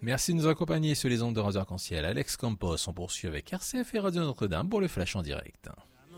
Merci de nous accompagner sur les ondes de Radio Arc-en-Ciel. Alex Campos, on poursuit avec RCF et Radio Notre-Dame pour le Flash en direct.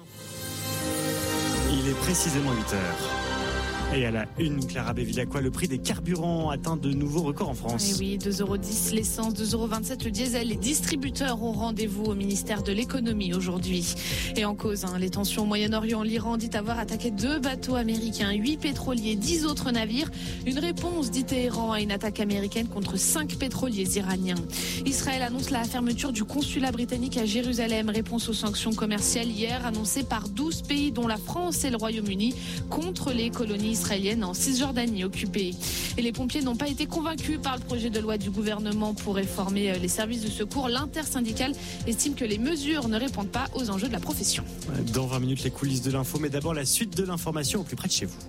Il est précisément 8h. Et à la une, Clara Bévilacqua, le prix des carburants atteint de nouveaux records en France. Et oui, 2,10€ l'essence, 2,27€ le diesel. Les distributeurs ont rendez-vous au ministère de l'économie aujourd'hui. Et en cause, les tensions au Moyen-Orient, l'Iran dit avoir attaqué 2 bateaux américains, 8 pétroliers, 10 autres navires. Une réponse, dit Téhéran, à une attaque américaine contre 5 pétroliers iraniens. Israël annonce la fermeture du consulat britannique à Jérusalem. Réponse aux sanctions commerciales hier annoncées par 12 pays, dont la France et le Royaume-Uni, contre les colonies israélienne en Cisjordanie occupée. Et les pompiers n'ont pas été convaincus par le projet de loi du gouvernement pour réformer les services de secours. L'intersyndicale estime que les mesures ne répondent pas aux enjeux de la profession. Dans 20 minutes, les coulisses de l'info, mais d'abord la suite de l'information au plus près de chez vous.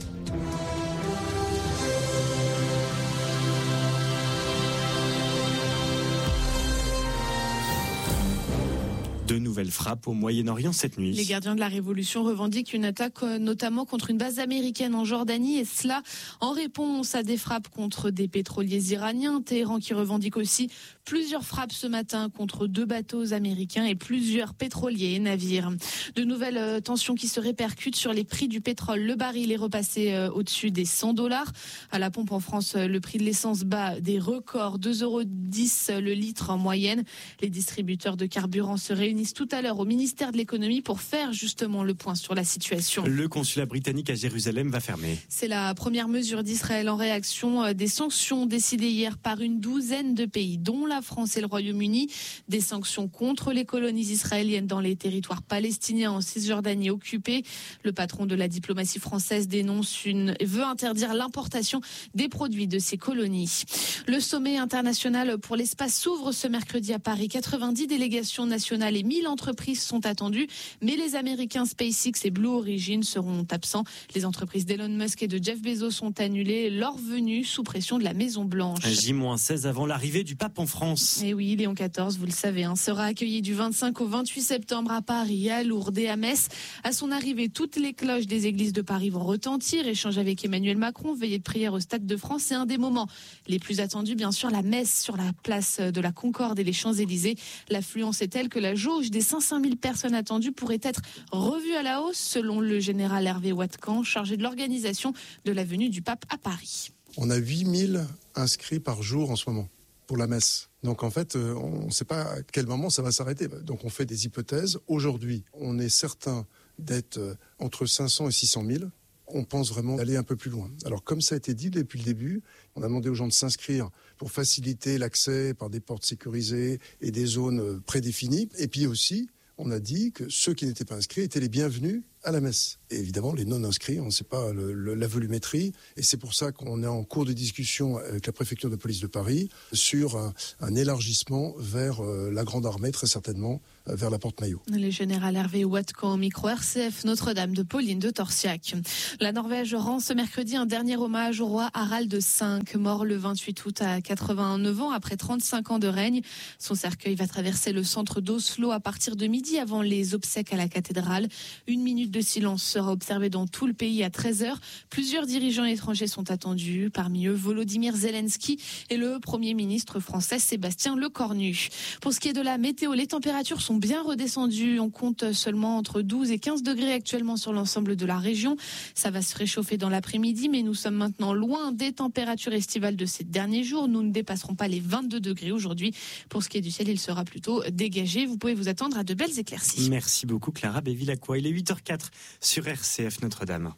De nouvelles frappes au Moyen-Orient cette nuit. Les gardiens de la Révolution revendiquent une attaque notamment contre une base américaine en Jordanie, et cela en réponse à des frappes contre des pétroliers iraniens. Téhéran qui revendique aussi plusieurs frappes ce matin contre 2 bateaux américains et plusieurs pétroliers et navires. De nouvelles tensions qui se répercutent sur les prix du pétrole. Le baril est repassé au-dessus des $100. À la pompe en France, le prix de l'essence bat des records, 2,10€ le litre en moyenne. Les distributeurs de carburant se réunissent tout à l'heure au ministère de l'économie pour faire justement le point sur la situation. Le consulat britannique à Jérusalem va fermer. C'est la première mesure d'Israël en réaction des sanctions décidées hier par une douzaine de pays, dont la France et le Royaume-Uni. Des sanctions contre les colonies israéliennes dans les territoires palestiniens en Cisjordanie occupés. Le patron de la diplomatie française veut interdire l'importation des produits de ces colonies. Le sommet international pour l'espace s'ouvre ce mercredi à Paris. 90 délégations nationales et 1000 entreprises sont attendues, mais les Américains SpaceX et Blue Origin seront absents. Les entreprises d'Elon Musk et de Jeff Bezos ont annulé leur venue sous pression de la Maison-Blanche. J-16 avant l'arrivée du pape en France. Et oui, Léon XIV, vous le savez, sera accueilli du 25 au 28 septembre à Paris, à Lourdes et à Metz. À son arrivée, toutes les cloches des églises de Paris vont retentir. Échange avec Emmanuel Macron, veillée de prière au Stade de France et un des moments les plus attendus, bien sûr, la messe sur la place de la Concorde et les Champs-Élysées. L'affluence est telle que la jauge des 500 000 personnes attendues pourrait être revue à la hausse, selon le général Hervé Watkan, chargé de l'organisation de la venue du pape à Paris. On a 8000 inscrits par jour en ce moment pour la messe. Donc en fait, on ne sait pas à quel moment ça va s'arrêter. Donc on fait des hypothèses. Aujourd'hui, on est certain d'être entre 500 et 600 000. On pense vraiment d'aller un peu plus loin. Alors comme ça a été dit depuis le début, on a demandé aux gens de s'inscrire pour faciliter l'accès par des portes sécurisées et des zones prédéfinies. Et puis aussi, on a dit que ceux qui n'étaient pas inscrits étaient les bienvenus à la messe. Et évidemment, les non-inscrits, on ne sait pas la volumétrie. Et c'est pour ça qu'on est en cours de discussion avec la préfecture de police de Paris sur un élargissement vers la Grande Armée, très certainement, vers la Porte Maillot. Le général Hervé Watkan au micro RCF Notre-Dame de Pauline de Torsiac. La Norvège rend ce mercredi un dernier hommage au roi Harald V, mort le 28 août à 89 ans après 35 ans de règne. Son cercueil va traverser le centre d'Oslo à partir de midi avant les obsèques à la cathédrale. Une minute de silence sera observée dans tout le pays à 13h. Plusieurs dirigeants étrangers sont attendus, parmi eux Volodymyr Zelensky et le Premier ministre français Sébastien Lecornu. Pour ce qui est de la météo, les températures sont bien redescendues. On compte seulement entre 12 et 15 degrés actuellement sur l'ensemble de la région. Ça va se réchauffer dans l'après-midi, mais nous sommes maintenant loin des températures estivales de ces derniers jours. Nous ne dépasserons pas les 22 degrés aujourd'hui. Pour ce qui est du ciel, il sera plutôt dégagé. Vous pouvez vous attendre à de belles éclaircies. Merci beaucoup Clara Bévilacqua. Il est 8h04 sur RCF Notre-Dame.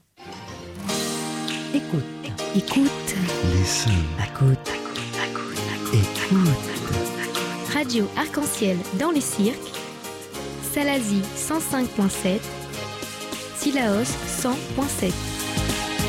Écoute. Listen. Écoute. Radio Arc-en-Ciel dans les cirques. Salazie 105.7. Sillaos 100.7.